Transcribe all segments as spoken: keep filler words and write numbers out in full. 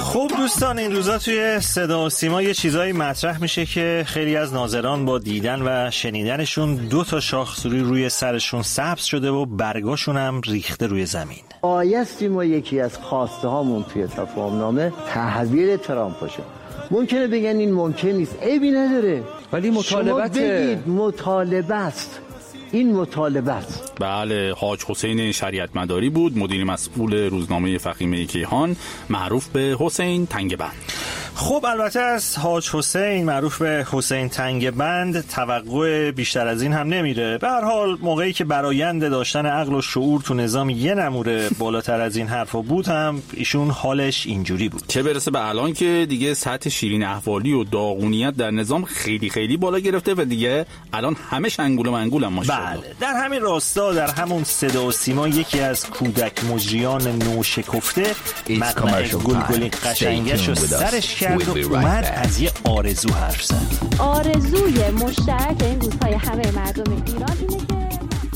خب دوستان، این روزا توی صدا و سیما یه چیزایی مطرح میشه که خیلی از ناظران با دیدن و شنیدنشون دو تا شاخسوری روی سرشون سبز شده و برگاشون هم ریخته روی زمین. بایستی ما یکی از خواسته هامون توی تفاهمنامه تحویل ترامپ باشه. ممکنه بگن این ممکن نیست، عیبی نداره، ولی مطالبت شما بگید مطالبه است. این مطالبه است. بله، حاج حسین شریعت مداری بود، مدیر مسئول روزنامه فخیمه کیهان معروف به حسین تنگبند. خب البته از حاج حسین معروف به حسین تنگبند توقع بیشتر از این هم نمیره. به هر حال موقعی که برآیند داشتن عقل و شعور تو نظام یه نموره بالاتر از این حرفا بود هم ایشون حالش اینجوری بود. چه برسه به الان که دیگه سطح شیرین احوالی و داغونیت در نظام خیلی خیلی بالا گرفته و دیگه الان همه شنگول و منگول هم ماشاءالله. بله، در همین راستا در همون صدا و سیما یکی از کودک مجریان نوشکفته مقنعه گلگلی قشنگش رو سرش کرد و اومد از یه آرزو حرف زد. آرزوی مشترک این روزهای همه مردم ایران اینه که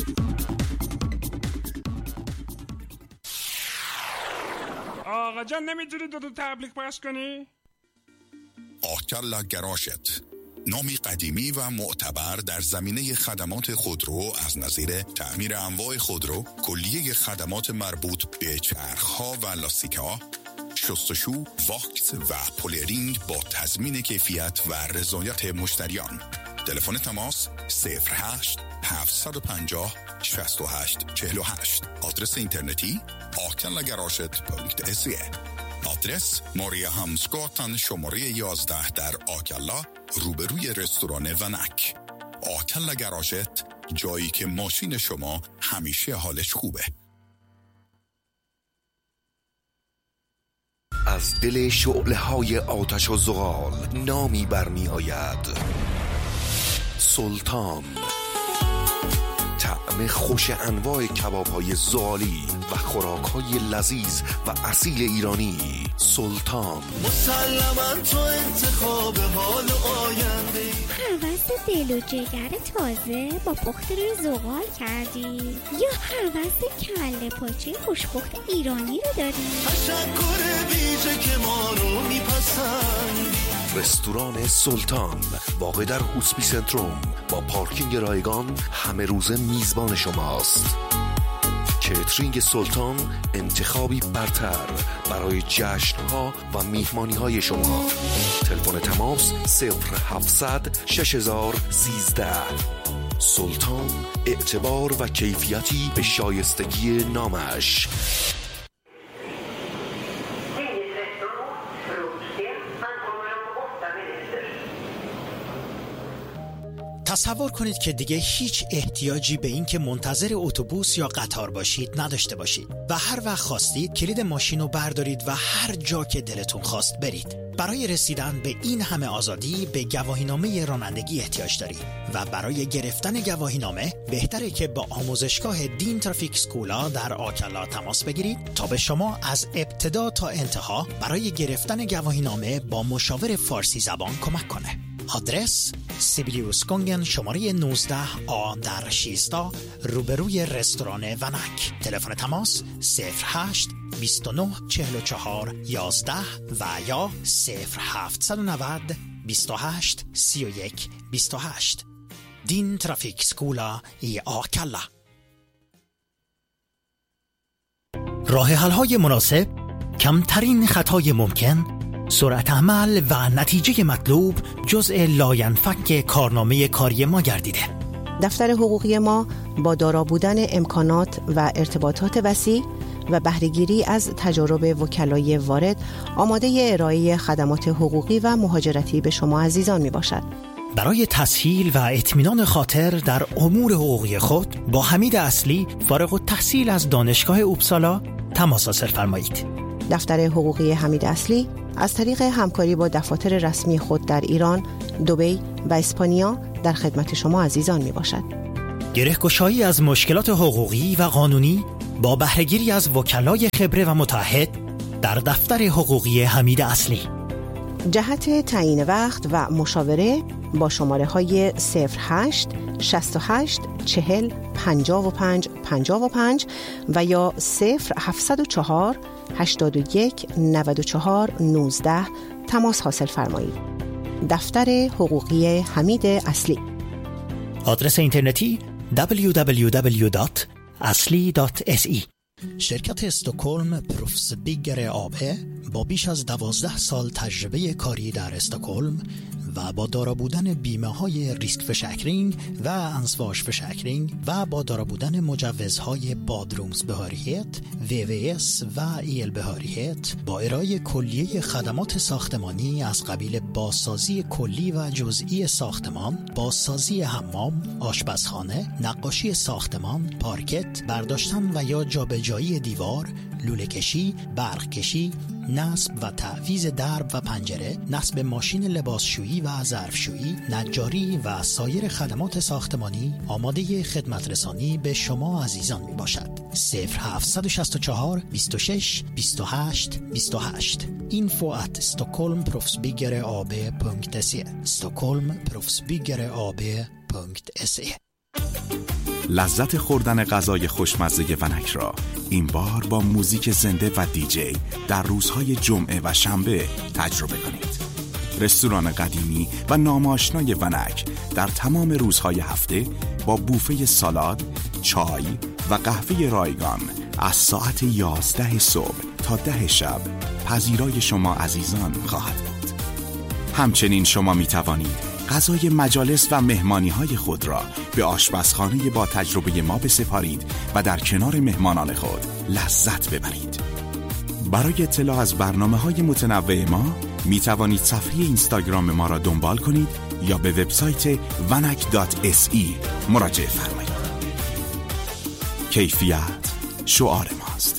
آقا جان نمیتونی دو تا تبلیغ پخش کنی؟ آکلا گراشت، نامی قدیمی و معتبر در زمینه خدمات خودرو از نظیر تعمیر انواع خودرو، کلیه خدمات مربوط به چرخ‌ها و لاستیک‌ها، شستشو، واکس و پولرینگ با تضمین کیفیت و رضایت مشتریان. تلفن تماس صفر هشت هفت پنج صفر شصت و هشت چهل و هشت. آدرس اینترنتی آکلا گراشت پونکت اس ای. آدرس ماریا همسگاتن شماره یازده در آکلا روبروی رستوران ونک. آکلا گراشت، جایی که ماشین شما همیشه حالش خوبه. از دل شعله های آتش و زغال نامی برمی آید، سلطان. طعم خوش انواع کباب های زغالی و خوراک های لذیذ و اصیل ایرانی. سلطان مسلماً تو انتخاب حال آینده، هوس دل و جگر تازه با پخت روی زغال کردی یا هوس کله پاچه خوشپخت ایرانی رو داری؟ تشکر ویژه که ما رو میپسندی. رستوران سلطان واقع در هوسپی سنتروم با پارکینگ رایگان همه روزه میزبان شماست. کیترینگ سلطان انتخابی برتر برای جشن‌ها و میهمانی‌های شما. تلفن تماس صفر هفتصد شش هزار سیزده. سلطان، اعتبار و کیفیتی به شایستگی نامش. تصور کنید که دیگه هیچ احتیاجی به این که منتظر اتوبوس یا قطار باشید نداشته باشید و هر وقت خواستید کلید ماشین رو بردارید و هر جا که دلتون خواست برید. برای رسیدن به این همه آزادی به گواهینامه رانندگی احتیاج دارید و برای گرفتن گواهینامه بهتره که با آموزشگاه دین ترافیک سکولا در آکلا تماس بگیرید تا به شما از ابتدا تا انتها برای گرفتن گواهینامه با مشاور فارسی زبان کمک کنه. آدرس سیبیلیوس گونگن شماره نوزده آ در شیستا روبروی رستوران ونک. تلفن تماس صفر هشت بیست و نه چهل و چهار یازده و یا صفر هفتصد و نود بیست و هشت سی و یک بیست و هشت. دین ترافیک سکولا ای آکلا. راه حل‌های مناسب، کمترین خطای ممکن، سرعت عمل و نتیجه مطلوب جزء لاینفک کارنامه کاری ما گردیده. دفتر حقوقی ما با دارا بودن امکانات و ارتباطات وسیع و بهره‌گیری از تجارب وکلای وارد آماده ارائه خدمات حقوقی و مهاجرتی به شما عزیزان می باشد. برای تسهیل و اطمینان خاطر در امور حقوقی خود با حمید اصلی فارغ التحصیل از دانشگاه اوبسالا تماس حاصل فرمایید. دفتر حقوقی حمید اصلی از طریق همکاری با دفاتر رسمی خود در ایران، دبی و اسپانیا در خدمت شما عزیزان می باشد. گره‌گشایی از مشکلات حقوقی و قانونی با بهره‌گیری از وکلای خبره و متعهد در دفتر حقوقی حمید اصلی. جهت تعیین وقت و مشاوره با شماره های صفر هشت شصت و هشت چهل پنجاه و پنج پنجاه و پنج و یا صفر هفتصد و چهار هشتاد و یک نود و چهار نوزده تماس حاصل فرمایید. دفتر حقوقی حمید اصلی. آدرس اینترنتی دبلیو دبلیو دبلیو دات اصلی دات اس ای. شرکت استکهلم پروفسبیگر آب با بیش از دوازده سال تجربه کاری در استکهلم و با دارا بودن بیمه های ریسک فشکرینگ و انسواش فشکرینگ و با دارا بودن مجوزهای بادرومز بهاریت، وی وی اس و ایل بهاریت، با ارائه کلیه خدمات ساختمانی از قبیل بازسازی کلی و جزئی ساختمان، بازسازی حمام، آشپزخانه، نقاشی ساختمان، پارکت، برداشتن و یا جابجایی دیوار، لوله کشی، برق کشی، نصب و تعویض درب و پنجره، نصب ماشین لباسشویی و ظرفشویی، نجاری و سایر خدمات ساختمانی آماده خدمت رسانی به شما عزیزان می باشد. صفر هفت شش چهار بیست و شش بیست و هشت بیست و هشت info at stockholmproffsbyggareab punkt se stockholmproffsbyggareab punkt se. لذت خوردن غذای خوشمزه ونک را این بار با موزیک زنده و دیجی در روزهای جمعه و شنبه تجربه کنید. رستوران قدیمی و ناماشنای ونک در تمام روزهای هفته با بوفه سالاد، چای و قهوه رایگان از ساعت یازده صبح تا ده شب پذیرای شما عزیزان خواهد بود. همچنین شما می توانید غذای مجالس و مهمانی‌های خود را به آشپزخانه با تجربه ما بسپارید و در کنار مهمانان خود لذت ببرید. برای اطلاع از برنامه‌های متنوع ما می توانید صفحه اینستاگرام ما را دنبال کنید یا به وبسایت vanak دات اس ای مراجعه فرمایید. کیفیت شعار ماست.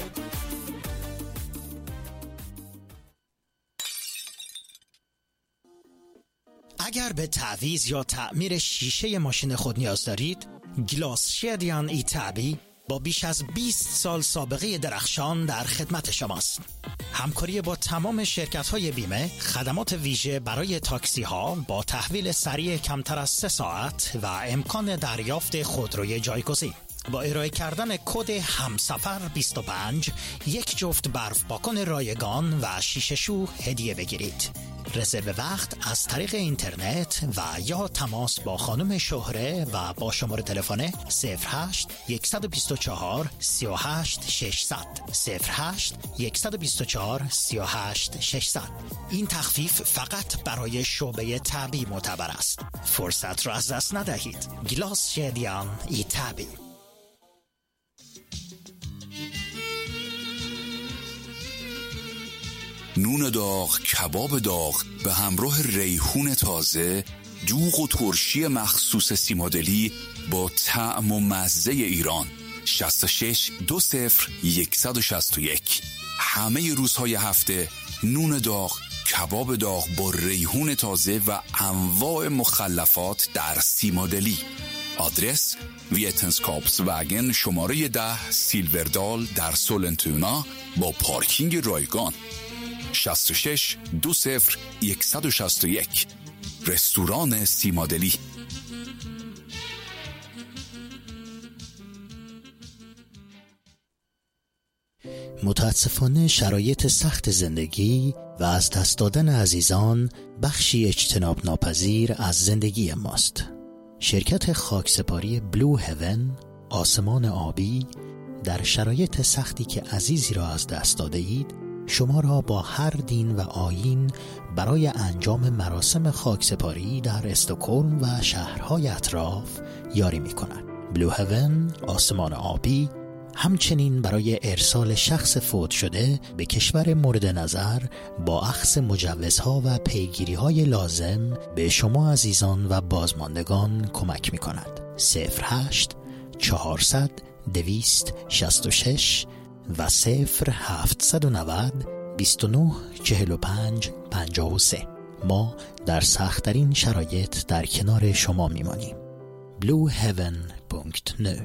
اگر به تعویض یا تعمیر شیشه ماشین خود نیاز دارید، گلاس شدیان ایتابی با بیش از بیست سال سابقه درخشان در خدمت شماست. همکاری با تمام شرکت‌های بیمه، خدمات ویژه برای تاکسی ها با تحویل سریع کمتر از سه ساعت و امکان دریافت خودروی جایگزین. با ارائه کردن کد همسفر بیست و پنج یک جفت برف پاکن رایگان و شیشه شو هدیه بگیرید. رزرو وقت از طریق اینترنت و یا تماس با خانم شهره و با شماره تلفن صفر هشت یک دو چهار سه هشت شش صفر صفر صفر هشت یک دو چهار سه هشت شش صفر. این تخفیف فقط برای شعبه تبی معتبر است. فرصت را از دست ندهید. گلاس شدیان ای تبی. نون داغ، کباب داغ به همراه ریحون تازه، دوغ و ترشی مخصوص سیمادلی با طعم و مزه ایران. شصت و شش دو صفر صد و شصت و یک. همه روزهای هفته نون داغ، کباب داغ با ریحون تازه و انواع مخلفات در سیمادلی. آدرس ویتنسکاپس وگن شماره ده سیلوردال در سولنتونا با پارکینگ رایگان. شصت و شش دو صفر صد و شصت و یک. رستوران سیمادلی. متاسفانه شرایط سخت زندگی و از دست دادن عزیزان بخشی اجتناب ناپذیر از زندگی ماست. شرکت خاکسپاری بلو هیون، آسمان آبی، در شرایط سختی که عزیزی را از دست داده اید شما را با هر دین و آیین برای انجام مراسم خاکسپاری در استکهلم و شهرهای اطراف یاری می کند. بلو هیون، آسمان آبی، همچنین برای ارسال شخص فوت شده به کشور مورد نظر با اخذ مجوزها و پیگیری‌های لازم به شما عزیزان و بازماندگان کمک می کند. صفر هشت چهارصد دویست شصت و شش و صفر هفتصد و نود بیست و نه چهل و پنج پنجاه و سه. ما در سخت‌ترین شرایط در کنار شما میمانیم. blue heaven punkt nu.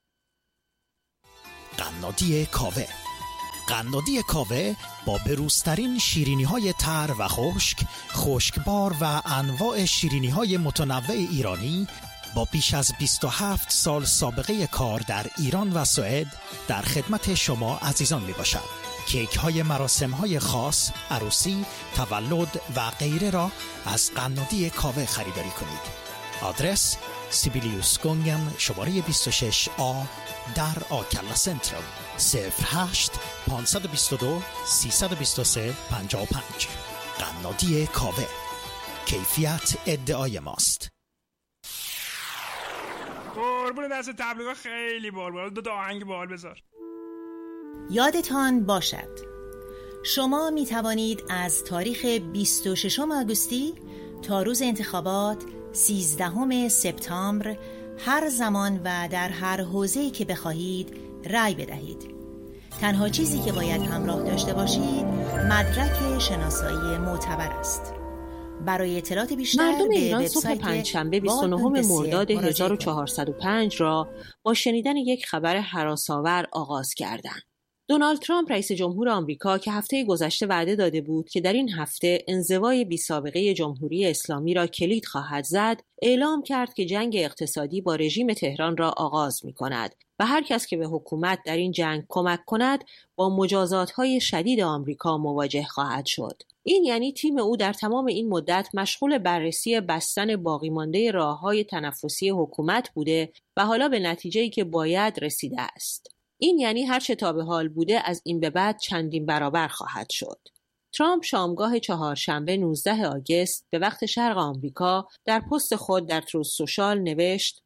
قنادی کاوه. قنادی کاوه با بروزترین شیرینی‌های تر و خشک، خشکبار و انواع شیرینی‌های متنوع ایرانی با بیش از بیست و هفت سال سابقه کار در ایران و سوئد در خدمت شما عزیزان می باشد. کیک های مراسم های خاص، عروسی، تولد و غیره را از قنادی کاوه خریداری کنید. آدرس سیبیلیوس گونگن شماره بیست و شش آ در آکلا سنترال، صفر هشت پانصد و بیست و دو سیصد و بیست و سه پنجاه و پنج. قنادی کاوه، کیفیت ادعای ماست. قربون دست تبلیغات خیلی بال بال. دو تا آهنگ بال بذار. یادتان باشد شما می توانید از تاریخ بیست و ششم آگوستی تا روز انتخابات سیزدهم سپتامبر هر زمان و در هر حوزه‌ای که بخواهید رأی بدهید. تنها چیزی که باید همراه داشته باشید مدرک شناسایی معتبر است. برای اطلاعات بیشتر مردم به ایران وبسایت صبح پنجشنبه بیست و نهم مرداد هزار و چهارصد و پنج را با شنیدن یک خبر هراس‌آور آغاز کردند. دونالد ترامپ رئیس جمهور آمریکا که هفته گذشته وعده داده بود که در این هفته انزوای بی‌سابقه جمهوری اسلامی را کلید خواهد زد، اعلام کرد که جنگ اقتصادی با رژیم تهران را آغاز می کند و هر کس که به حکومت در این جنگ کمک کند با مجازات‌های شدید آمریکا مواجه خواهد شد. این یعنی تیم او در تمام این مدت مشغول بررسی بستن باقی مانده راه‌های تنفسی حکومت بوده و حالا به نتیجه‌ای که باید رسیده است. این یعنی هر چه تا به حال بوده از این به بعد چندین برابر خواهد شد. ترامپ شامگاه چهارشنبه نوزدهم آگوست به وقت شرق آمریکا در پست خود در تروث سوشال نوشت: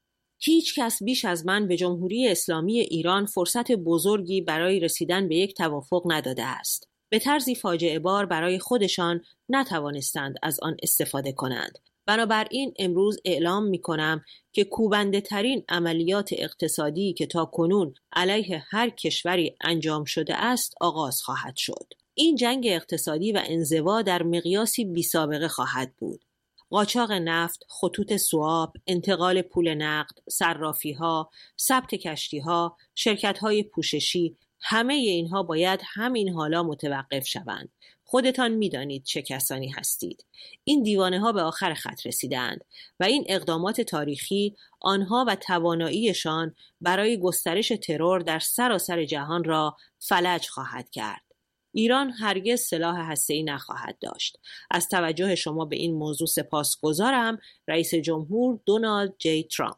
هیچ کس بیش از من به جمهوری اسلامی ایران فرصت بزرگی برای رسیدن به یک توافق نداده است. به طرزی فاجعه بار برای خودشان نتوانستند از آن استفاده کنند. بنابراین امروز اعلام می کنم که کوبنده ترین عملیات اقتصادی که تا کنون علیه هر کشوری انجام شده است آغاز خواهد شد. این جنگ اقتصادی و انزوا در مقیاسی بی سابقه خواهد بود. قاچاق نفت، خطوط سواب، انتقال پول نقد، صرافی‌ها، ثبت کشتی‌ها، شرکت‌های پوششی، همه اینها باید همین حالا متوقف شوند. خودتان می‌دانید چه کسانی هستید. این دیوانه‌ها به آخر خط رسیدند و این اقدامات تاریخی آنها و تواناییشان برای گسترش ترور در سراسر جهان را فلج خواهد کرد. ایران هرگز سلاح هسته‌ای نخواهد داشت. از توجه شما به این موضوع سپاسگزارم. رئیس جمهور دونالد جی ترامپ.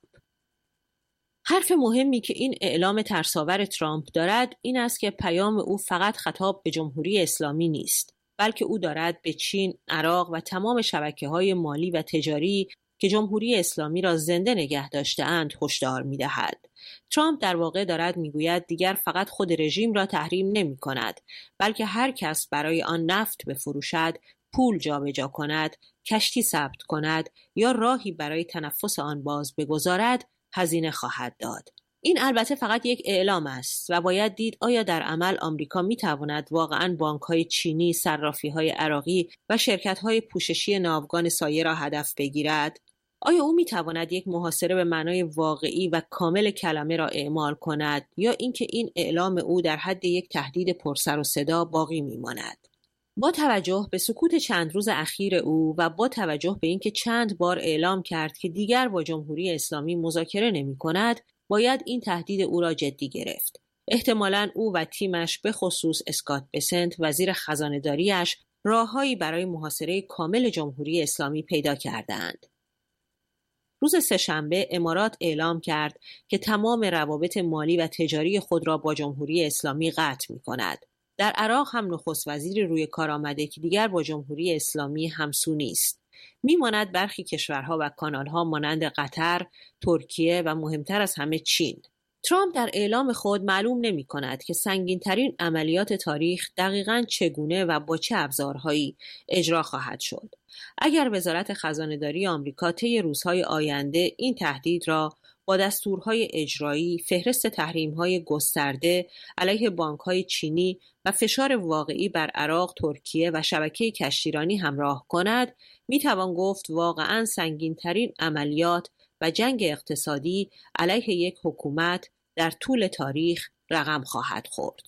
حرف مهمی که این اعلام ترساور ترامپ دارد این است که پیام او فقط خطاب به جمهوری اسلامی نیست، بلکه او دارد به چین، عراق و تمام شبکه‌های مالی و تجاری که جمهوری اسلامی را زنده نگه داشته‌اند هشدار می‌دهد. ترامپ در واقع دارد می‌گوید دیگر فقط خود رژیم را تحریم نمی‌کند، بلکه هر کس برای آن نفت بفروشد، پول جابجا کند، کشتی ثبت کند یا راهی برای تنفس آن باز بگذارد، هزینه خواهد داد. این البته فقط یک اعلام است و باید دید آیا در عمل آمریکا می‌تواند واقعاً بانک‌های چینی، صرافی‌های عراقی و شرکت‌های پوششی ناوگان سایه را هدف بگیرد؟ آیا او می‌تواند یک محاصره به معنای واقعی و کامل کلمه را اعمال کند یا اینکه این اعلام او در حد یک تهدید پرسر و صدا باقی می‌ماند؟ با توجه به سکوت چند روز اخیر او و با توجه به اینکه چند بار اعلام کرد که دیگر با جمهوری اسلامی مذاکره نمی‌کند، باید این تهدید او را جدی گرفت. احتمالاً او و تیمش به خصوص اسکات بسنت وزیر خزانه‌داری‌اش راههایی برای محاصره کامل جمهوری اسلامی پیدا کردند. روز سه‌شنبه امارات اعلام کرد که تمام روابط مالی و تجاری خود را با جمهوری اسلامی قطع می‌کند. در عراق هم نخست وزیری روی کار آمده که دیگر با جمهوری اسلامی همسو نیست. میماند برخی کشورها و کانالها مانند قطر، ترکیه و مهمتر از همه چین. ترامپ در اعلام خود معلوم نمی کند که سنگین‌ترین عملیات تاریخ دقیقاً چگونه و با چه ابزارهایی اجرا خواهد شد. اگر وزارت خزانه‌داری آمریکا طی روزهای آینده این تهدید را با دستورهای اجرایی، فهرست تحریم‌های گسترده علیه بانک‌های چینی و فشار واقعی بر عراق، ترکیه و شبکه کشتیرانی همراه کند، می‌توان گفت واقعاً سنگین‌ترین عملیات و جنگ اقتصادی علیه یک حکومت در طول تاریخ رقم خواهد خورد.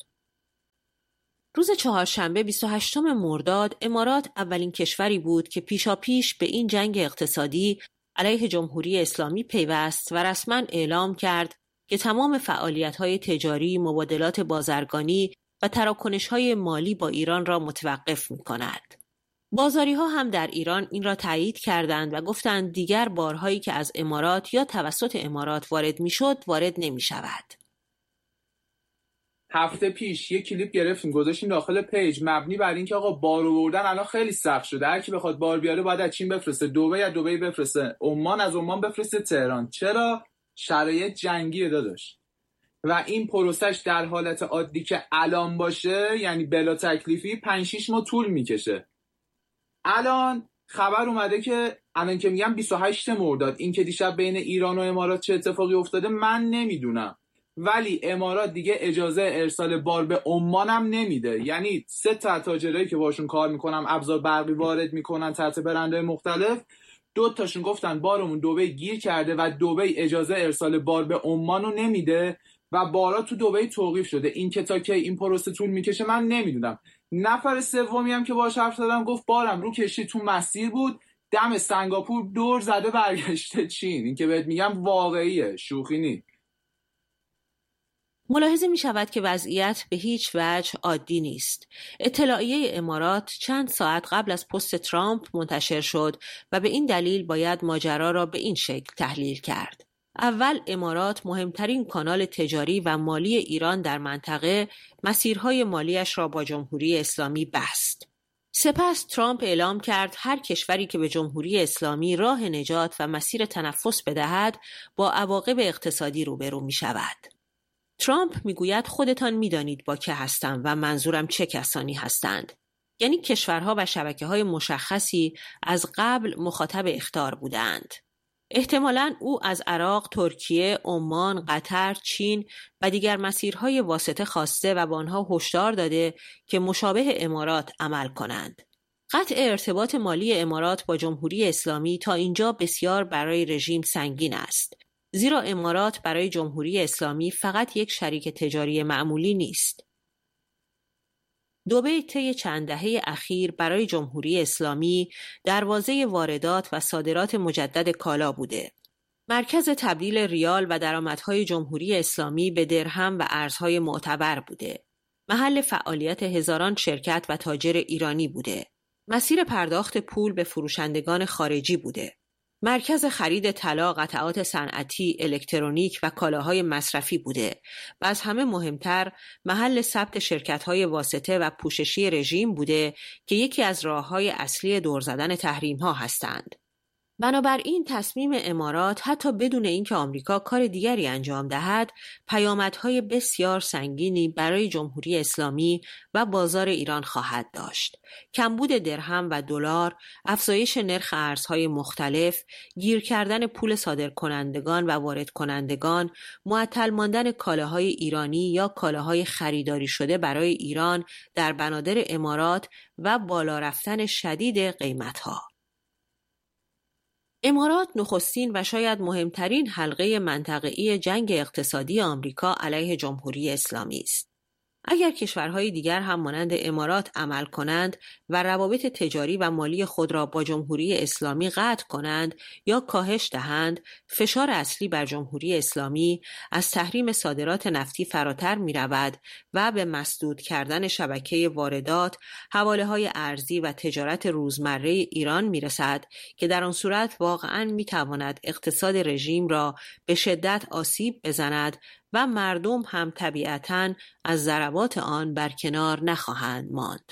روز چهارشنبه بیست و هشتم مرداد امارات اولین کشوری بود که پیشاپیش به این جنگ اقتصادی علیه جمهوری اسلامی پیوست و رسما اعلام کرد که تمام فعالیت‌های تجاری، مبادلات بازرگانی و تراکنش‌های مالی با ایران را متوقف می‌کند. بازاری‌ها هم در ایران این را تایید کردند و گفتند دیگر بارهایی که از امارات یا توسط امارات وارد می‌شد وارد نمی‌شود. هفته پیش یه کلیپ گرفتیم گذاشتیم داخل پیج مبنی بر اینکه آقا بار آوردن الان خیلی سخت شده، هر کی بخواد بار بیاره باید از چین بفرسته دبی، از دبی بفرسته عمان، از عمان بفرسته تهران. چرا؟ شرایط جنگی داداش. و این پروسش در حالت عادی که الان باشه، یعنی بلا تکلیفی، پنج شش ماه طول میکشه. الان خبر اومده که الان که میگم بیست و هشت مرداد، این که دیشب بین ایران و امارات چه اتفاقی افتاده من نمیدونم، ولی امارات دیگه اجازه ارسال بار به عمان هم نمیده. یعنی سه تا تاجرایی که باشون کار میکنم ابزار برقی وارد میکنن تحت برندهای مختلف، دو تاشون گفتن بارمون دبی گیر کرده و دبی اجازه ارسال بار به عمان رو نمیده و بارا تو دبی توقیف شده. این که تا کی این پروسه طول میکشه من نمیدونم. نفر سومی هم که باهاش حرف زدم گفت بارم رو کشتی تو مسیر بود، دم سنگاپور دور زده برگشته چین. این که بهت میگم واقعیه، شوخی نیست. ملاحظه می شود که وضعیت به هیچ وجه عادی نیست. اطلاعیه امارات چند ساعت قبل از پست ترامپ منتشر شد و به این دلیل باید ماجرا را به این شکل تحلیل کرد. اول امارات مهمترین کانال تجاری و مالی ایران در منطقه مسیرهای مالیش را با جمهوری اسلامی بست. سپس ترامپ اعلام کرد هر کشوری که به جمهوری اسلامی راه نجات و مسیر تنفس بدهد با عواقب اقتصادی روبرو می شود. ترامپ میگوید خودتان میدانید با که هستم و منظورم چه کسانی هستند. یعنی کشورها و شبکه‌های مشخصی از قبل مخاطب اخطار بودند. احتمالاً او از عراق، ترکیه، عمان، قطر، چین و دیگر مسیرهای واسطه خواسته و با آنها هشدار داده که مشابه امارات عمل کنند. قطع ارتباط مالی امارات با جمهوری اسلامی تا اینجا بسیار برای رژیم سنگین است. زیرا امارات برای جمهوری اسلامی فقط یک شریک تجاری معمولی نیست. دبی طی چند دهه اخیر برای جمهوری اسلامی دروازه واردات و صادرات مجدد کالا بوده. مرکز تبدیل ریال و درآمدهای جمهوری اسلامی به درهم و ارزهای معتبر بوده. محل فعالیت هزاران شرکت و تاجر ایرانی بوده. مسیر پرداخت پول به فروشندگان خارجی بوده. مرکز خرید طلا، قطعات صنعتی، الکترونیک و کالاهای مصرفی بوده و از همه مهمتر محل ثبت شرکت‌های واسطه و پوششی رژیم بوده که یکی از راه‌های اصلی دور زدن تحریم‌ها هستند. بنابراین تصمیم امارات حتی بدون اینکه آمریکا کار دیگری انجام دهد، پیامدهای بسیار سنگینی برای جمهوری اسلامی و بازار ایران خواهد داشت. کمبود درهم و دلار، افزایش نرخ ارزهای مختلف، گیر کردن پول صادرکنندگان و وارد کنندگان، معطل ماندن کالاهای ایرانی یا کالاهای خریداری شده برای ایران در بنادر امارات و بالا رفتن شدید قیمتها. امارات نخستین و شاید مهمترین حلقه منطقه‌ای جنگ اقتصادی آمریکا علیه جمهوری اسلامی است. اگر کشورهای دیگر هم مانند امارات عمل کنند و روابط تجاری و مالی خود را با جمهوری اسلامی قطع کنند یا کاهش دهند، فشار اصلی بر جمهوری اسلامی از تحریم صادرات نفتی فراتر می رود و به مسدود کردن شبکه واردات، حواله‌های ارزی و تجارت روزمره ایران می رسد که در آن صورت واقعاً می تواند اقتصاد رژیم را به شدت آسیب بزند و مردم هم طبیعتاً از ضربات آن برکنار نخواهند ماند.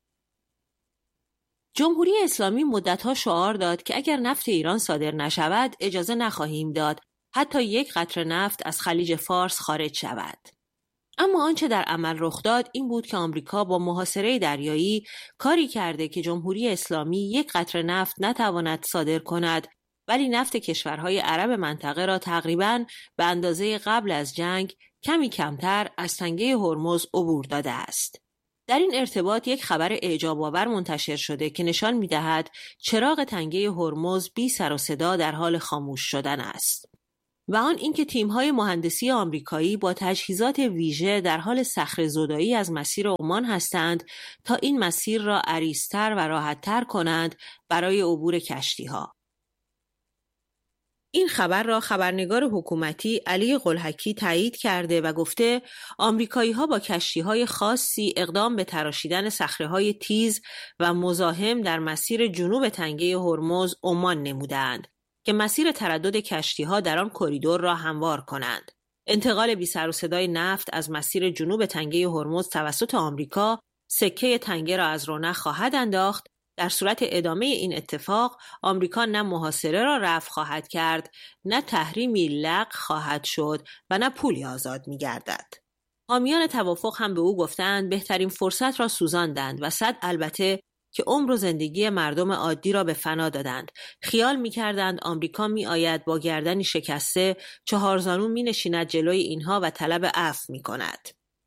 جمهوری اسلامی مدتها شعار داد که اگر نفت ایران صادر نشود اجازه نخواهیم داد حتی یک قطره نفت از خلیج فارس خارج شود. اما آنچه در عمل رخ داد این بود که آمریکا با محاصره دریایی کاری کرده که جمهوری اسلامی یک قطره نفت نتواند صادر کند، ولی نفت کشورهای عرب منطقه را تقریباً به اندازه قبل از جنگ کمی کمتر از تنگه هرمز عبور داده است. در این ارتباط یک خبر اعجاب‌آور منتشر شده که نشان می‌دهد چراغ تنگه هرمز بی سر و صدا در حال خاموش شدن است. و آن اینکه تیم‌های مهندسی آمریکایی با تجهیزات ویژه در حال صخره‌زدایی از مسیر عمان هستند تا این مسیر را عریض‌تر و راحت‌تر کنند برای عبور کشتی‌ها. این خبر را خبرنگار حکومتی علی قلحکی تایید کرده و گفته آمریکایی‌ها با کشتی‌های خاصی اقدام به تراشیدن صخره‌های تیز و مزاحم در مسیر جنوب تنگه هرمز عمان نمودند که مسیر تردد کشتی‌ها در آن کریدور را هموار کنند. انتقال بی سر و صدای نفت از مسیر جنوب تنگه هرمز توسط آمریکا سکه تنگه را از رونق خواهد انداخت. در صورت ادامه این اتفاق آمریکا نه محاصره را رفع خواهد کرد، نه تحریمی لغو خواهد شد و نه پولی آزاد می‌گردد. حامیان توافق هم به او گفتند بهترین فرصت را سوزاندند و صد البته که عمر و زندگی مردم عادی را به فنا دادند. خیال می‌کردند آمریکا می‌آید با گردنی شکسته چهارزانو می‌نشیند جلوی اینها و طلب عفو می‌کند.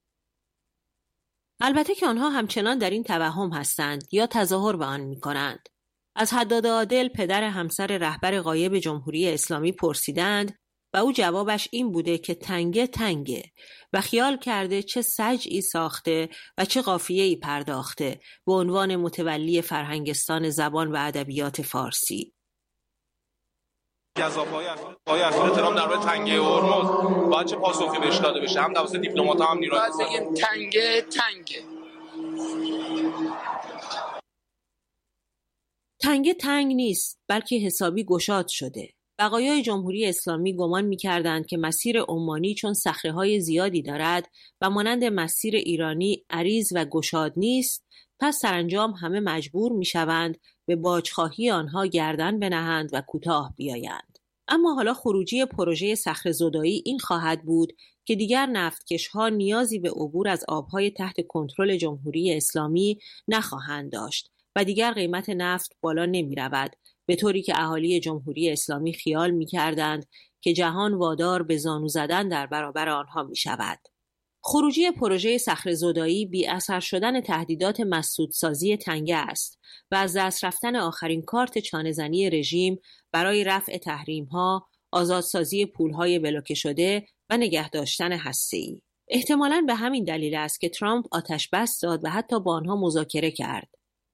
البته که آنها همچنان در این توهم هستند یا تظاهر به آن می‌کنند. از حداد عادل پدر همسر رهبر غایب جمهوری اسلامی پرسیدند و او جوابش این بوده که تنگه تنگه و خیال کرده چه سجعی ساخته و چه قافیه‌ای پرداخته به عنوان متولی فرهنگستان زبان و ادبیات فارسی. گزافه‌های اخیر ترامپ در مورد تنگه هرمز باید چه پاسخی بهش داده بشه؟ هم توسط دیپلمات‌ها هم نیروهای باید بگیم تنگه تنگه تنگه تنگ نیست، بلکه حسابی گشاد شده. بقایای جمهوری اسلامی گمان می‌کردند که مسیر عمانی چون صخره‌های زیادی دارد و مانند مسیر ایرانی عریض و گشاد نیست، پس سرانجام همه مجبور می‌شوند به باجخواهی آنها گردن بنهند و کوتاه بیایند. اما حالا خروجی پروژه صخره‌زدایی این خواهد بود که دیگر نفتکش‌ها نیازی به عبور از آب‌های تحت کنترل جمهوری اسلامی نخواهند داشت و دیگر قیمت نفت بالا نمی‌رود، به طوری که اهالی جمهوری اسلامی خیال می‌کردند که جهان وادار به زانو زدن در برابر آنها می‌شود. خروجی پروژه صخره‌زدایی بی اثر شدن تهدیدات مسدودسازی تنگه است و از دست رفتن آخرین کارت چانه‌زنی رژیم برای رفع تحریم‌ها، آزادسازی پول‌های بلوکه شده و نگه داشتن هسته‌ای. احتمالاً به همین دلیل است که ترامپ آتش بس داد و حتی با آنها مذاکره کرد.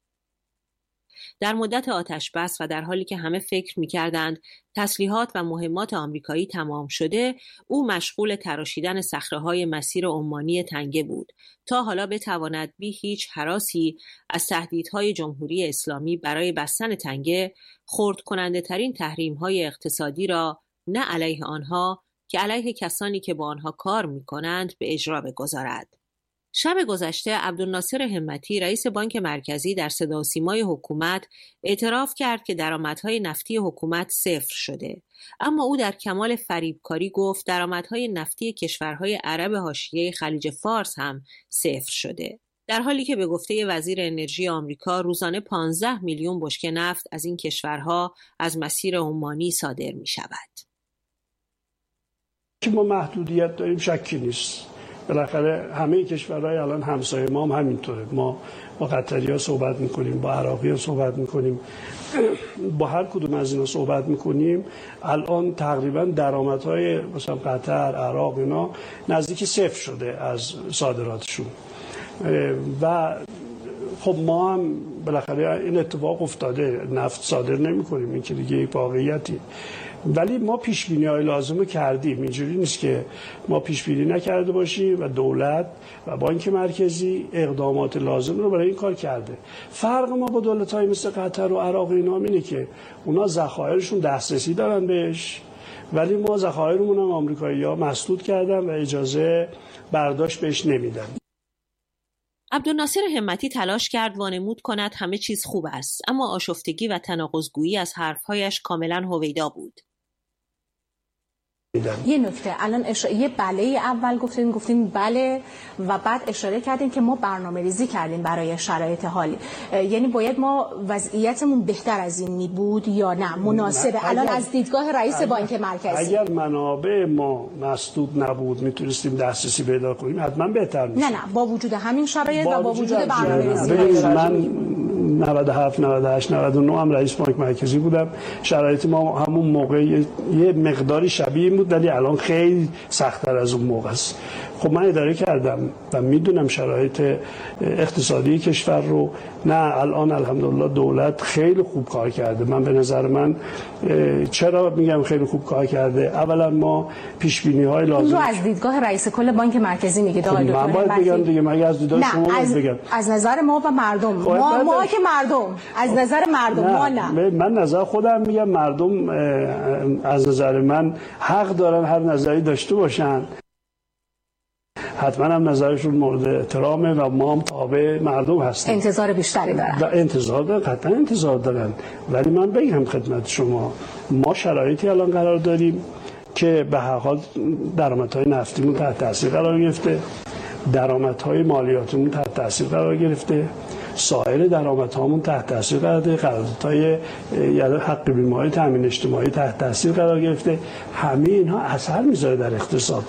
در مدت آتش بس و در حالی که همه فکر می‌کردند تسلیحات و مهمات آمریکایی تمام شده، او مشغول تراشیدن صخره‌های مسیر عمانی تنگه بود تا حالا بتواند بی هیچ هراسی از تهدیدهای جمهوری اسلامی برای بستن تنگه خرد کننده ترین تحریم‌های اقتصادی را نه علیه آنها که علیه کسانی که با آنها کار می‌کنند به اجرا بگذارد. شب گذشته عبدالناصر همتی رئیس بانک مرکزی در صدا و سیمای حکومت اعتراف کرد که درآمدهای نفتی حکومت صفر شده، اما او در کمال فریبکاری گفت درآمدهای نفتی کشورهای عرب حاشیه خلیج فارس هم صفر شده، در حالی که به گفته وزیر انرژی آمریکا روزانه پانزده میلیون بشکه نفت از این کشورها از مسیر عمانی صادر می شود. که ما محدودیت داریم شکی نیست. بالاخره همه کشورهای الان همسایه ما هم همینطوره. ما با قطری‌ها صحبت میکنیم، با عراقی‌ها صحبت میکنیم، با هر کدوم از اینا صحبت میکنیم. الان تقریبا درآمدهای مثلا قطر، عراق اینا نزدیک صفر شده از صادراتشون و خب ما هم بالاخره این اتفاق افتاده، نفت صادر نمی‌کنیم، این که دیگه یک واقعیتی. ولی ما پیش بینی‌های لازم رو کردیم. اینجوری نیست که ما پیش بینی نکرده باشیم و دولت و بانک مرکزی اقدامات لازم رو برای این کار کرده. فرق ما با دولت‌های مثل قطر و عراق اینا اینه که اونا ذخایرشون دسترسی دارن بهش، ولی ما ذخایرمون هم آمریکایی‌ها مسدود کردن و اجازه برداشت بهش نمیدن. عبدالناصر همتی تلاش کرد وانمود کند همه چیز خوب است، اما آشفتگی و تناقض‌گویی از حرف‌هایش کاملاً هویدا بود. یه نکته الان اش... یه بله اول گفتیم گفتیم بله و بعد اشاره کردیم که ما برنامه ریزی کردیم برای شرایط حالی، یعنی باید ما وضعیتمون بهتر از این می بود یا نه مناسبه الان از دیدگاه رئیس اگر... بانک مرکزی؟ اگر منابع ما مسدود نبود میتونستیم دسترسی پیدا کنیم حتما بهتر میشد. نه نه با وجود همین شرایط و با وجود برنامه ریزی من نود و هفت نود و هشت نود و نه هم رئیس بانک مرکزی بودم، شرایط ما همون موقع یه مقداری شبیه بود ولی الان خیلی سخت‌تر از اون موقع است. خب من اداره کردم و میدونم شرایط اقتصادی کشور رو. نه الان الحمدلله دولت خیلی خوب کار کرده. من به نظر من چرا میگم خیلی خوب کار کرده؟ اولا ما پیش بینی های لازم رو از دیدگاه رئیس کل بانک مرکزی میگید آقای دکتر. من باید بگم دیگه، مگه از دیدگاه شما باید بگم؟ از نظر ما و مردم. ما ما که مردم از نظر مردم نه. ما نه. من نظر خودم میگم مردم از نظر من حق دارن هر نظری داشته باشن. حتما هم نظرشون مورد احترامه و ما هم تابع مردم هستیم. انتظار بیشتری دارن. و انتظار دارن، حتما انتظار دارن. ولی من بگم خدمت شما، ما شرایطی الان قرار داریم که به هر حال درآمدهای نفتیمون تحت تاثیر قرار گرفته، درآمدهای مالیاتمون تحت تاثیر قرار گرفته، سایر درآمدهامون تحت تاثیر قرار گرفته، قراردادهای یعنی حق بیمه‌های تامین اجتماعی تحت تاثیر قرار گرفته. همه اینها اثر میذاره در اقتصاد.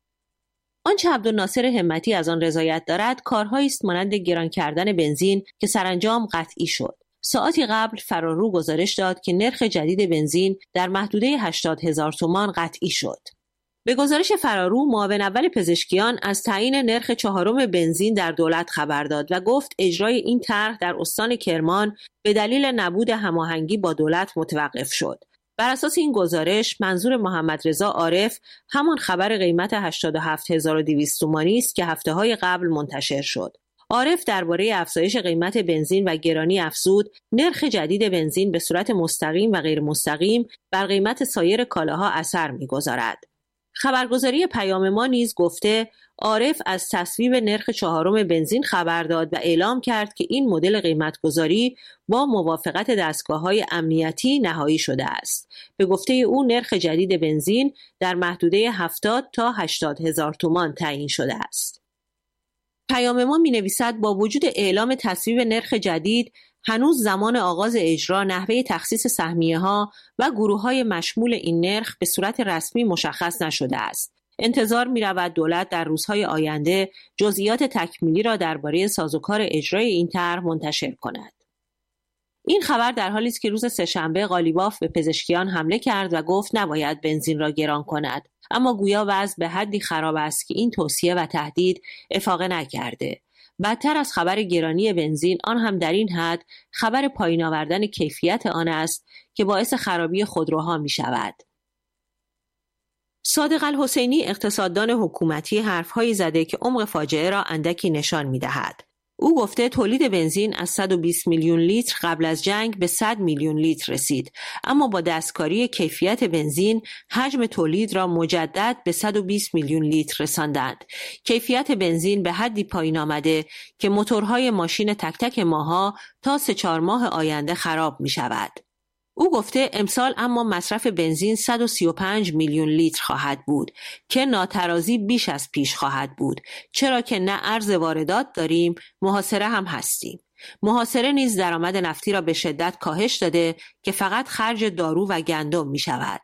آنچه عبدالناصر همتی از آن رضایت دارد کارهایی است مانند گران کردن بنزین که سرانجام قطعی شد. ساعتی قبل فرارو گزارش داد که نرخ جدید بنزین در محدوده هشتاد هزار تومان قطعی شد. به گزارش فرارو، معاون اول پزشکیان از تعیین نرخ چهارم بنزین در دولت خبر داد و گفت اجرای این طرح در استان کرمان به دلیل نبود هماهنگی با دولت متوقف شد. بر اساس این گزارش منظور محمدرضا عارف همان خبر قیمت هشتاد و هفت هزار و دویست تومانی است که هفته‌های قبل منتشر شد. عارف درباره افزایش قیمت بنزین و گرانی افزود نرخ جدید بنزین به صورت مستقیم و غیر مستقیم بر قیمت سایر کالاها اثر می‌گذارد. خبرگزاری پیام ما نیز گفته عارف از تصویب نرخ چهارم بنزین خبر داد و اعلام کرد که این مدل قیمتگذاری با موافقت دستگاه‌های امنیتی نهایی شده است. به گفته او نرخ جدید بنزین در محدوده هفتاد تا هشتاد هزار تومان تعیین شده است. پیام ما می‌نویسد با وجود اعلام تصویب نرخ جدید هنوز زمان آغاز اجرا، نحوه تخصیص سهمیه‌ها و گروه‌های مشمول این نرخ به صورت رسمی مشخص نشده است. انتظار می‌رود دولت در روزهای آینده جزئیات تکمیلی را درباره سازوکار اجرای این طرح منتشر کند. این خبر در حالی است که روز سه‌شنبه قالیباف به پزشکیان حمله کرد و گفت نباید بنزین را گران کند، اما گویا وضع به حدی خراب است که این توصیه و تهدید افاقه نکرده. بدتر از خبر گرانی بنزین، آن هم در این حد، خبر پایین آوردن کیفیت آن است که باعث خرابی خودروها می شود. صادق الحسینی اقتصاددان حکومتی حرفهایی زده که عمق فاجعه را اندکی نشان می دهد. او گفته تولید بنزین از صد و بیست میلیون لیتر قبل از جنگ به صد میلیون لیتر رسید، اما با دستکاری کیفیت بنزین حجم تولید را مجدد به صد و بیست میلیون لیتر رساندند. کیفیت بنزین به حدی پایین آمده که موتورهای ماشین تک تک ماها تا سه چهار ماه آینده خراب می شود. او گفته امسال اما مصرف بنزین صد و سی و پنج میلیون لیتر خواهد بود که ناترازی بیش از پیش خواهد بود، چرا که نه ارز واردات داریم، محاصره هم هستیم. محاصره نیز درآمد نفتی را به شدت کاهش داده که فقط خرج دارو و گندم می شود.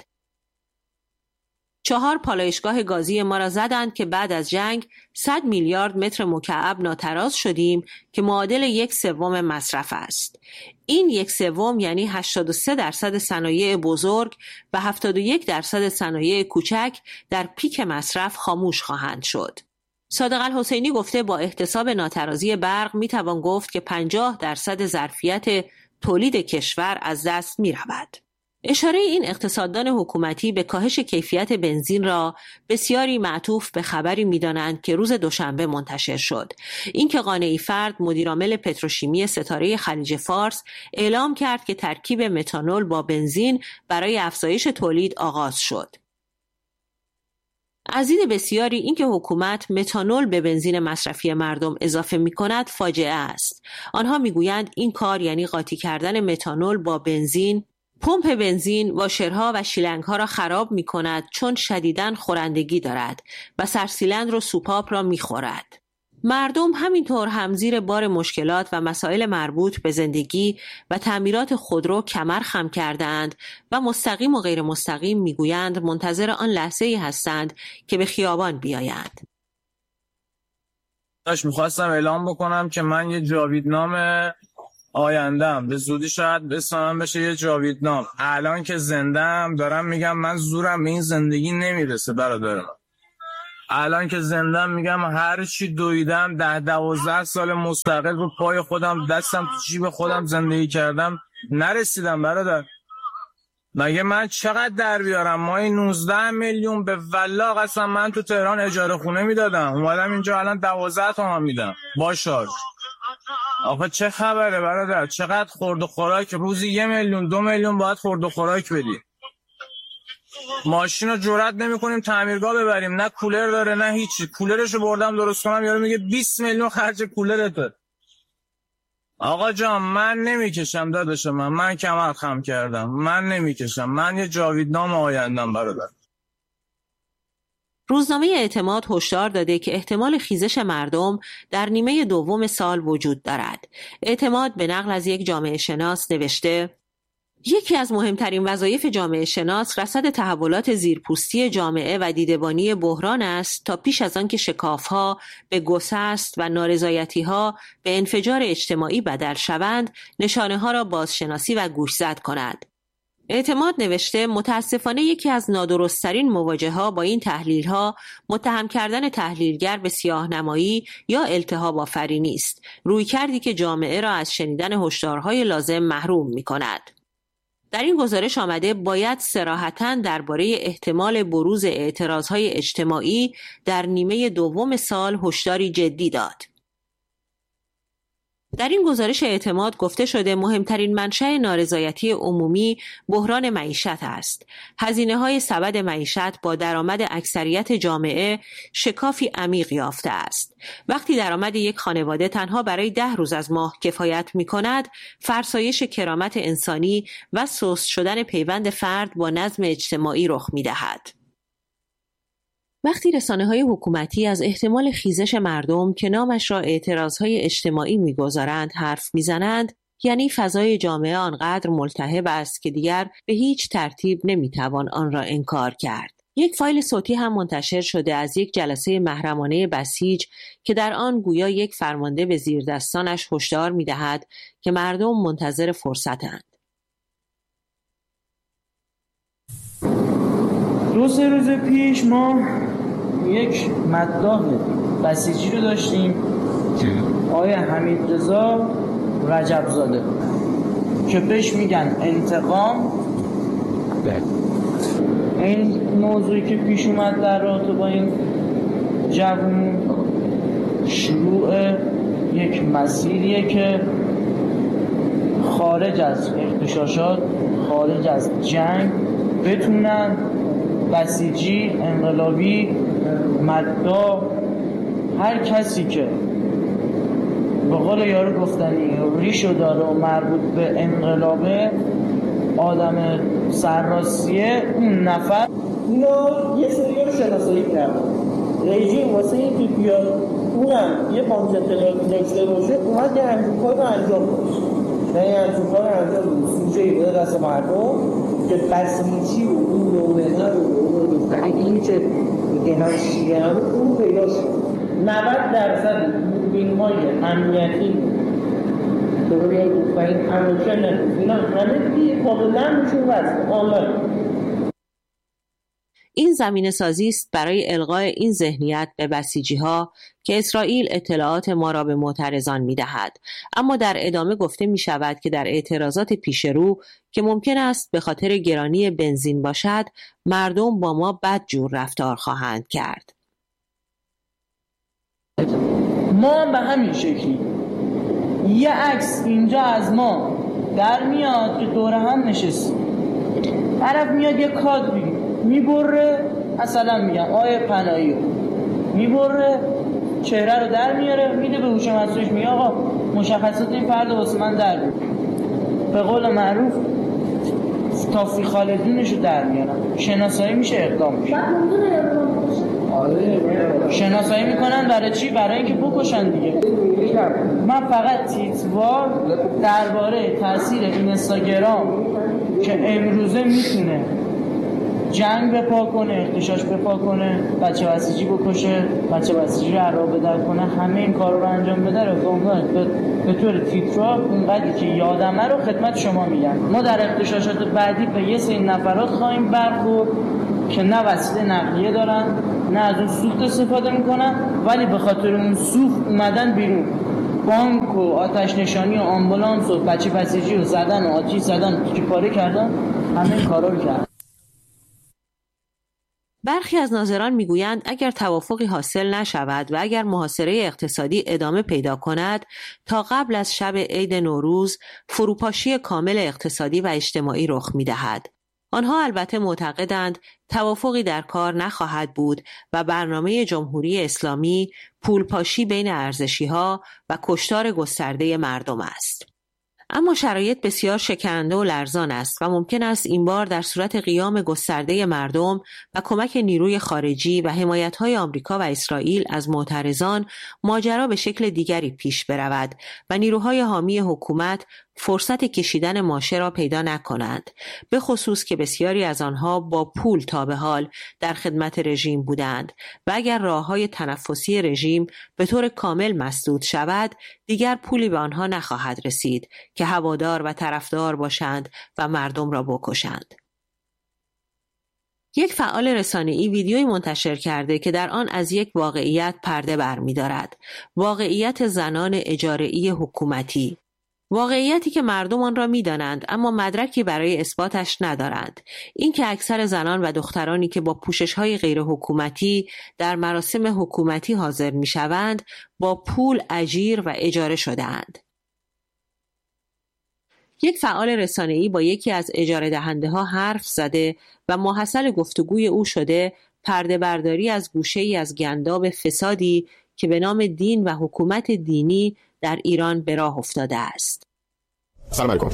چهار پالایشگاه گازی ما را زدند که بعد از جنگ صد میلیارد متر مکعب ناتراز شدیم که معادل یک سوم مصرف است. این یک سوم یعنی هشتاد و سه درصد صنایع بزرگ و هفتاد و یک درصد صنایع کوچک در پیک مصرف خاموش خواهند شد. صادق الحسینی گفته با احتساب ناترازی برق می توان گفت که پنجاه درصد ظرفیت تولید کشور از دست می رود. اشاره این اقتصاددان حکومتی به کاهش کیفیت بنزین را بسیاری معطوف به خبری می‌دانند که روز دوشنبه منتشر شد. اینکه قانعی فرد مدیرعامل پتروشیمی ستاره خلیج فارس اعلام کرد که ترکیب متانول با بنزین برای افزایش تولید آغاز شد. از دید بسیاری اینکه حکومت متانول به بنزین مصرفی مردم اضافه می‌کند فاجعه است. آنها می‌گویند این کار یعنی قاطی کردن متانول با بنزین. پمپ بنزین واشرها و شیلنگ‌ها را خراب می‌کند چون شدیداً خورندگی دارد و سرسیلند و سوپاپ را می‌خورد. مردم همینطور هم زیر بار مشکلات و مسائل مربوط به زندگی و تعمیرات خودرو کمر خم کردند و مستقیم و غیر مستقیم می‌گویند منتظر آن لحظه‌ای هستند که به خیابان بیایند. داش می‌خواستم اعلام بکنم که من یه جاویدنامه آیندم به زودی شاید بسامم بشه یه جاویدنام. الان که زندم دارم میگم من زورم به این زندگی نمیرسه برادرم. الان که زندم میگم هر چی دویدم ده دوازده سال مستقل رو پای خودم دستم تو جیب خودم زندگی کردم نرسیدم برادر. مگه من چقدر در بیارم؟ ما این نوزده میلیون به والله قسم من تو تهران اجاره خونه میدادم، اومدم اینجا الان دوازده تومن میدم با شارژ. آخه چه خبره برادر؟ چقدر خورد و خوراک؟ روزی یه میلیون دو میلیون باید خورد و خوراک بدی. ماشین رو جرئت نمی‌کنیم تعمیرگاه ببریم، نه کولر داره نه هیچی. کولرشو بردم درست کنم یارو میگه بیست میلیون خرج کولرته. آقا جان من نمیکشم داداش من من کمر خم کردم، من نمیکشم، من یه جاویدنام آیندم برادر. روزنامه اعتماد هشدار داده که احتمال خیزش مردم در نیمه دوم سال وجود دارد. اعتماد به نقل از یک جامعه شناس نوشته: یکی از مهمترین وظایف جامعه شناس رصد تحولات زیرپوستی جامعه و دیدبانی بحران است تا پیش از آن که شکاف‌ها به گسست و نارضایتی‌ها به انفجار اجتماعی بدل شوند، نشانه‌ها را بازشناسی و گوشزد کند. اعتماد نوشته متاسفانه یکی از نادرست‌ترین مواجهه‌ها با این تحلیل‌ها متهم کردن تحلیلگر به سیاه‌نمایی یا التهاب آفرینی است، رویکردی که جامعه را از شنیدن هشدارهای لازم محروم می‌کند. در این گزارش آمده باید صراحتاً درباره احتمال بروز اعتراضهای اجتماعی در نیمه دوم سال هشداری جدی داد. در این گزارش اعتماد گفته شده مهمترین منشأ نارضایتی عمومی بحران معیشت است. هزینه‌های سبد معیشت با درآمد اکثریت جامعه شکافی عمیق یافته است. وقتی درآمد یک خانواده تنها برای ده روز از ماه کفایت می‌کند، فرسایش کرامت انسانی و سست شدن پیوند فرد با نظم اجتماعی رخ می‌دهد. وقتی رسانه‌های حکومتی از احتمال خیزش مردم که نامش را اعتراضهای اجتماعی می‌گذارند حرف می‌زنند، یعنی فضای جامعه آنقدر ملتهب است که دیگر به هیچ ترتیب نمی‌توان آن را انکار کرد. یک فایل صوتی هم منتشر شده از یک جلسه محرمانه بسیج که در آن گویا یک فرمانده به زیردستانش هشدار می‌دهد که مردم منتظر فرصتند. دو سه روز پیش ما یک مداح بسیجی رو داشتیم، آقای حمیدرضا رجبزاده که بهش میگن انتقام. این موضوعی که پیش اومد در رابطه با این جوون شروع یک مسیریه که خارج از اغتشاشات، خارج از جنگ بتونن بسیجی، انقلابی، مداح، هر کسی که به قول یارو گفتنی ریشو داره و مربوط به انقلابه، آدم سرراستیه، اون نفر اینو یه سری رو شناسایی کردن. رژیم واسه این که بیاد اونم یه بانکتر داشته باشه اومد یه همچون کار رو انجام باشه و یه همچون کار رو انجام باشه سوژه‌ای بوده دست مردم که بسیجی و اون رو اینا رو اون رو این که اینا شیعه رو اون پیدا شد. نود درصد دوربین‌های امنیتی که رو یه بود و این امنیتی نبود اینا همه دیگه کاملا میشون وزن آمد. این زمینه سازی است برای الغای این ذهنیت به بسیجی‌ها که اسرائیل اطلاعات ما را به معترضان می‌دهد، اما در ادامه گفته می‌شود که در اعتراضات پیش رو که ممکن است به خاطر گرانی بنزین باشد، مردم با ما بدجور رفتار خواهند کرد. ما هم به همین شکلی یه عکس اینجا از ما در میاد که دور هم نشستیم، طرف میاد یه کاد میگه میبره، مثلا میگم آیه پناهی میبره چهره رو در میاره میده به هوش مصنوعیش، میگه آقا مشخصات این فرد واسه من در بیار. به قول معروف تافی خالدونش رو در میارن، شناسایی میشه، اقدام میشه. شناسایی میکنن برای چی؟ برای اینکه بکشن دیگه. من فقط تیتروار درباره تاثیر اینستاگرام که امروزه میتونه جنگ بپا کنه، اغتشاش بپا کنه، بچه بسیجی بکشه، بچه بسیجی رو عراق بدر کنه، همه این کار رو انجام بده رو به, به طور تیتروار اونقدری که یادمه رو خدمت شما میگم. ما در اغتشاشات بعدی به یه سری نفرات خواهیم برخورد که نه وسیله نقلیه دارن، نه از اون سوخت استفاده میکنن، ولی به خاطر اون سوخت اومدن بیرون بانک و آتش نشانی و آمبولانس و بچه بسیجی و زدن و آتیش زدن تیکه پاره کردن، همه این کارا رو کردن. برخی از ناظران میگویند اگر توافقی حاصل نشود و اگر محاصره اقتصادی ادامه پیدا کند تا قبل از شب عید نوروز فروپاشی کامل اقتصادی و اجتماعی رخ میدهد. آنها البته معتقدند توافقی در کار نخواهد بود و برنامه جمهوری اسلامی پولپاشی بین ارزشی‌ها و کشتار گسترده مردم است. اما شرایط بسیار شکننده و لرزان است و ممکن است این بار در صورت قیام گسترده مردم و کمک نیروی خارجی و حمایت‌های آمریکا و اسرائیل از معترضان ماجرا به شکل دیگری پیش برود و نیروهای حامی حکومت فرصت کشیدن ماشه را پیدا نکنند، به خصوص که بسیاری از آنها با پول تا به حال در خدمت رژیم بودند و اگر راه‌های تنفسی رژیم به طور کامل مسدود شود دیگر پولی به آنها نخواهد رسید که هوادار و طرفدار باشند و مردم را بکشند. یک فعال رسانه‌ای ویدیویی منتشر کرده که در آن از یک واقعیت پرده برمی‌دارد، واقعیت زنان اجاره‌ای حکومتی. واقعیتی که مردم آن را می‌دانند اما مدرکی برای اثباتش ندارند. این که اکثر زنان و دخترانی که با پوشش‌های غیر حکومتی در مراسم حکومتی حاضر می‌شوند با پول اجیر و اجاره شده‌اند. یک فعال رسانه‌ای با یکی از اجاره دهنده‌ها حرف زده و ماحصل گفتگوی او شده پرده برداری از گوشه‌ای از گنداب فسادی که به نام دین و حکومت دینی در ایران به راه افتاده است. سلام علیکم.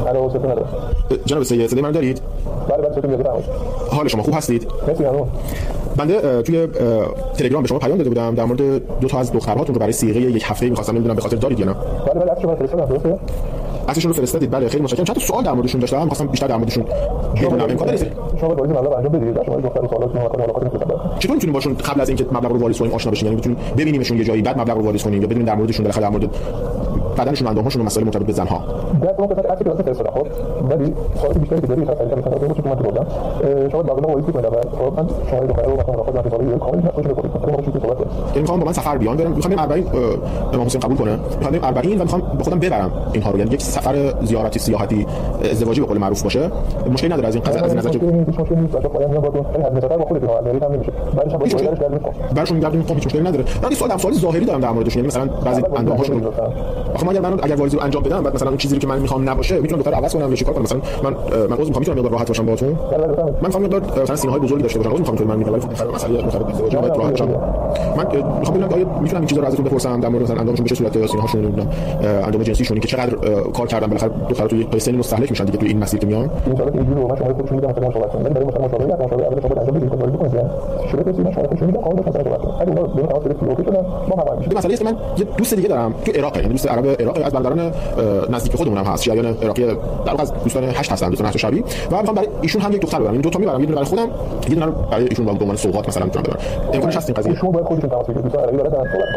جناب سید صدای من دارید؟ بله بله صداتون میاد. حال شما خوب هستید؟ مرسی ممنون. بنده توی تلگرام به شما پیام داده بودم در مورد دو تا از دخترهاتون رو برای صیغه یک هفته‌ای می‌خواستم ببینم به خاطر دارید یا نه؟ بله بله عکسشون رو فرستادم درسته؟ عکسشون رو فرستادید. بله خیلی متشکرم. چند تا سوال در موردشون داشتم، می‌خواستم بیشتر در موردشون بدونم. امکان داره شما واریز مبلغ انجام بدید؟ شما دختر سوالات ما ملاقات می‌کنید. چطور می‌تونیم باشون قبل از اینکه مبلغ رو واریز کنیم آشنا بشیم؟ یعنی می‌تونیم ببینیمشون یه جایی بعد مبلغ رو واریز کنیم یا بدونیم در موردشون بالاخره در مورد بدنشون، اندام‌هاشون و مسائل مرتبط به زن‌ها. در اون قسمت عکسی که واسه فرستادم خب ولی سوالی بیشتری که دارید خیلی مثلا اون چیزی که من گفتم شما مبلغ واریز کنید خب من شما دختر رو مثلا ملاقات می‌کنید کامل نمی‌خواید بکنید. یعنی می‌خوام با من سفر بیان برم، می‌خوام اربعین امام حسین قبول کنه، می‌خوام اربعین و می‌خوام به خودم ببرم اینها رو، یعنی یک سفر زیارتی سیاحتی ازدواجی به قول معروف باشه. مشکلی نداره از این قضیه، از این نظر که مشکلی نیست. باشه پایان میاد خیلی حد سفر با خودتون حالا هم نمیشه. بعدش با دوستش گردیم برشون گردیم خب هیچ مشکلی نداره. ولی سوال سوال ظاهری دارم در موردش، یعنی مثلا بعضی اندام‌هاشون آخه من اگر من اگر واریز رو انجام بدم بعد مثلا اون چیزی که من می‌خوام نباشه میتونم دختر عوض کنم یا چیکار کنم؟ مثلا من من عذر می‌خوام میتونم مقدار راحت باشم باهاتون. من می‌خوام مقدار مثلا سینه‌های بزرگی داشته باشم، عذر می‌خوام که من میگم ولی خب مسئله مرتبط به ازدواج باید راحت شم. من می‌خوام ببینم آیا میتونم این چیزا رو ازتون بپرسم در مورد مثلا اندامشون به چه صورته، سینه‌هاشون نمیدونم اندام جنسیشون که چقدر کار کردن، بالاخره دخترها توی یک سنی مستهلک میشن دیگه توی این مسیر که میان. ان شاء الله اینجوری رو من شما خودتون میدم مثلا صحبت کنید. برای مثلا مشاوره یا مشاوره اول صحبت انجام بدید که وارد کنید. شروع کنید شما خودتون میدم قابل مثلا صحبت کنید. اگه اون رو تماس گرفتید اوکی شدن ما هم میشه. مسئله است من یه دوست دیگه دارم تو عراق، یعنی دوست عرب عراق از برادران نزدیک خودمون هم هست، شیعیان عراقی در واقع از دوستان هشت هستن، دوستان هشت شبی و میخوام برای ایشون هم یک دختر ببرم. این دو تا میبرم، یه دونه برای خودم، یه دونه برای ایشون به عنوان سوغات مثلا میتونم ببرم. امکانش هست این قضیه؟ شما باید خودتون تماس بگیرید. دوستان عربی دارن صحبت.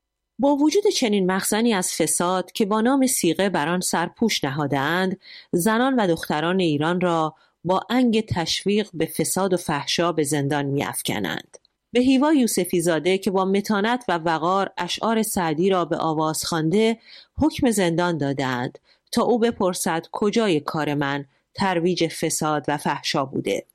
با وجود چنین مخزنی از فساد که با نام صیغه بر آن سرپوش نهاده‌اند، زنان و دختران ایران را با انگ تشویق به فساد و فحشا به زندان می‌افکنند. به هیوا یوسفی زاده که با متانت و وقار اشعار سعدی را به آواز خوانده حکم زندان دادند تا او بپرسد کجای کار من ترویج فساد و فحشا بوده.